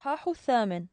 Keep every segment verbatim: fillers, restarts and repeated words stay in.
الإصحاح الثامن.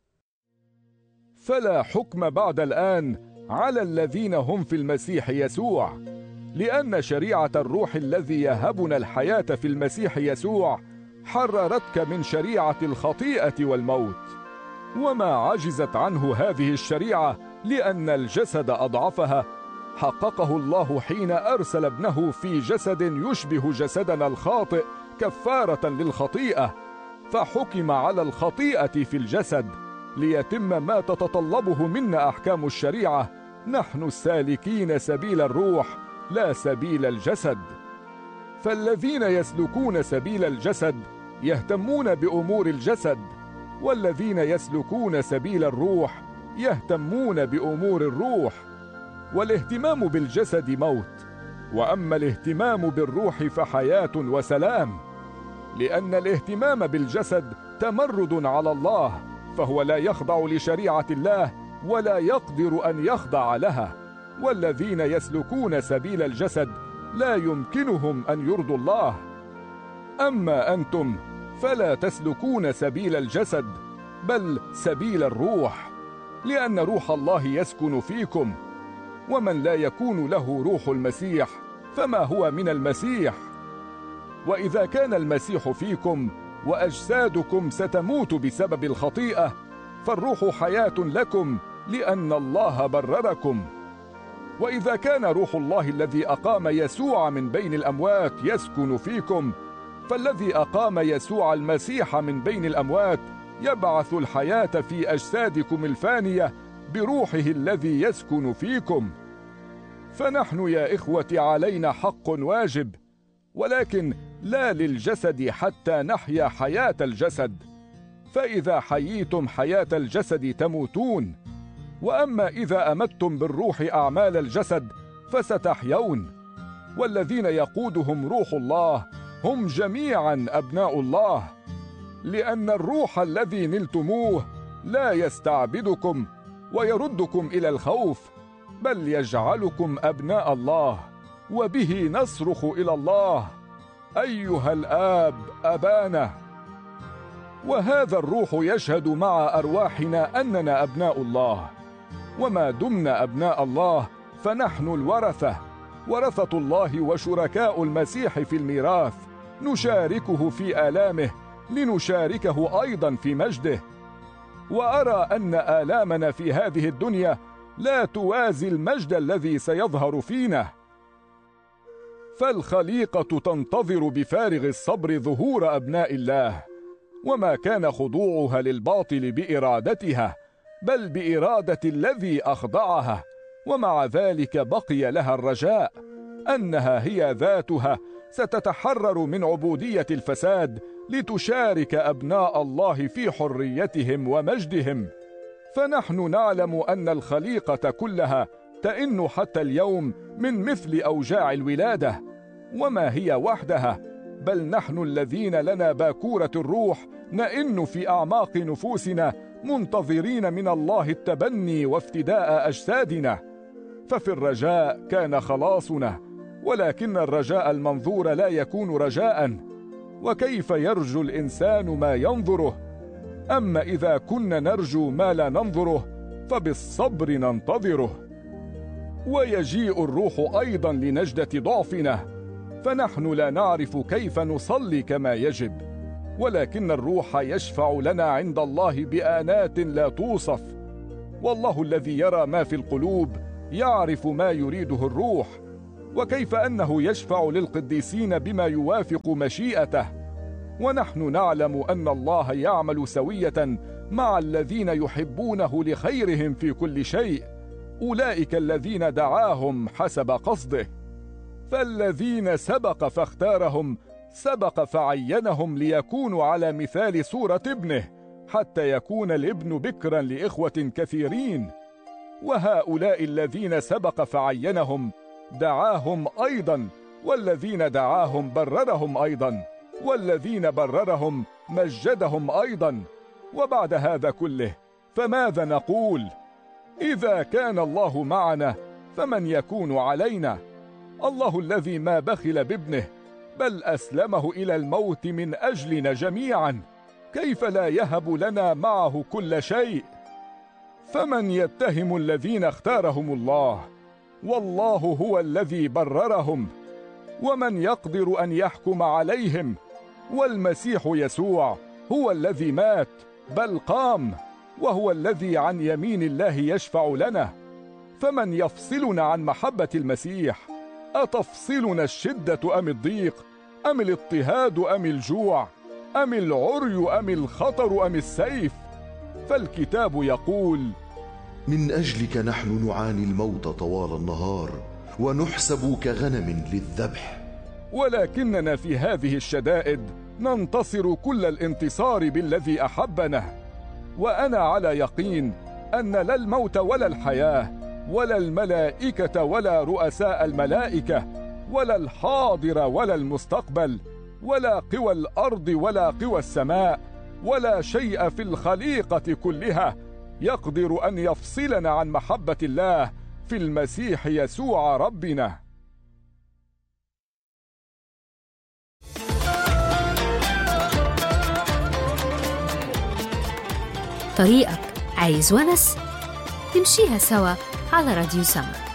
فلا حكم بعد الآن على الذين هم في المسيح يسوع، لأن شريعة الروح الذي يهبنا الحياة في المسيح يسوع حررتك من شريعة الخطيئة والموت. وما عجزت عنه هذه الشريعة لأن الجسد أضعفها، حققه الله حين أرسل ابنه في جسد يشبه جسدنا الخاطئ كفارة للخطيئة، فحكم على الخطيئة في الجسد ليتم ما تتطلبه منا أحكام الشريعة، نحن السالكين سبيل الروح لا سبيل الجسد. فالذين يسلكون سبيل الجسد يهتمون بأمور الجسد، والذين يسلكون سبيل الروح يهتمون بأمور الروح. والاهتمام بالجسد موت، وأما الاهتمام بالروح فحياة وسلام. لأن الاهتمام بالجسد تمرد على الله، فهو لا يخضع لشريعة الله ولا يقدر أن يخضع لها. والذين يسلكون سبيل الجسد لا يمكنهم أن يرضوا الله. أما أنتم فلا تسلكون سبيل الجسد بل سبيل الروح، لأن روح الله يسكن فيكم. ومن لا يكون له روح المسيح فما هو من المسيح. وإذا كان المسيح فيكم وأجسادكم ستموت بسبب الخطيئة، فالروح حياة لكم لأن الله برركم. وإذا كان روح الله الذي أقام يسوع من بين الأموات يسكن فيكم، فالذي أقام يسوع المسيح من بين الأموات يبعث الحياة في أجسادكم الفانية بروحه الذي يسكن فيكم. فنحن يا إخوة علينا حق واجب، ولكن لا للجسد حتى نحيا حياة الجسد. فإذا حييتم حياة الجسد تموتون، وأما إذا أمتم بالروح أعمال الجسد فستحيون. والذين يقودهم روح الله هم جميعا أبناء الله، لأن الروح الذي نلتموه لا يستعبدكم ويردكم إلى الخوف، بل يجعلكم أبناء الله، وبه نصرخ إلى الله: أيها الآب أبانا. وهذا الروح يشهد مع أرواحنا أننا أبناء الله. وما دمنا أبناء الله فنحن الورثة، ورثة الله وشركاء المسيح في الميراث، نشاركه في آلامه لنشاركه أيضا في مجده. وأرى أن آلامنا في هذه الدنيا لا توازي المجد الذي سيظهر فينا. فالخليقة تنتظر بفارغ الصبر ظهور أبناء الله، وما كان خضوعها للباطل بإرادتها بل بإرادة الذي أخضعها. ومع ذلك بقي لها الرجاء أنها هي ذاتها ستتحرر من عبودية الفساد لتشارك أبناء الله في حريتهم ومجدهم. فنحن نعلم أن الخليقة كلها تئن حتى اليوم من مثل أوجاع الولادة، وما هي وحدها، بل نحن الذين لنا باكورة الروح نئن في أعماق نفوسنا منتظرين من الله التبني وافتداء أجسادنا. ففي الرجاء كان خلاصنا، ولكن الرجاء المنظور لا يكون رجاء. وكيف يرجو الإنسان ما ينظره؟ أما إذا كنا نرجو ما لا ننظره فبالصبر ننتظره. ويجيء الروح أيضا لنجدة ضعفنا، فنحن لا نعرف كيف نصلي كما يجب، ولكن الروح يشفع لنا عند الله بآنات لا توصف. والله الذي يرى ما في القلوب يعرف ما يريده الروح، وكيف أنه يشفع للقديسين بما يوافق مشيئته. ونحن نعلم أن الله يعمل سوية مع الذين يحبونه لخيرهم في كل شيء، أولئك الذين دعاهم حسب قصده. فالذين سبق فاختارهم سبق فعينهم ليكونوا على مثال صورة ابنه، حتى يكون الابن بكرا لإخوة كثيرين. وهؤلاء الذين سبق فعينهم دعاهم أيضا، والذين دعاهم بررهم أيضا، والذين بررهم مجدهم أيضا. وبعد هذا كله فماذا نقول؟ إذا كان الله معنا فمن يكون علينا؟ الله الذي ما بخل بابنه بل أسلمه إلى الموت من أجلنا جميعا، كيف لا يهب لنا معه كل شيء؟ فمن يتهم الذين اختارهم الله؟ والله هو الذي بررهم. ومن يقدر أن يحكم عليهم؟ والمسيح يسوع هو الذي مات بل قام، وهو الذي عن يمين الله يشفع لنا. فمن يفصلنا عن محبة المسيح؟ أتفصلنا الشدة أم الضيق أم الاضطهاد أم الجوع أم العري أم الخطر أم السيف؟ فالكتاب يقول: من أجلك نحن نعاني الموت طوال النهار، ونحسب كغنم للذبح. ولكننا في هذه الشدائد ننتصر كل الانتصار بالذي أحبنا. وأنا على يقين أن لا الموت ولا الحياة ولا الملائكة ولا رؤساء الملائكة ولا الحاضر ولا المستقبل ولا قوى الأرض ولا قوى السماء ولا شيء في الخليقة كلها يقدر أن يفصلنا عن محبة الله في المسيح يسوع ربنا. طريقك عايز ونس؟ نمشيها سوا على راديو سما.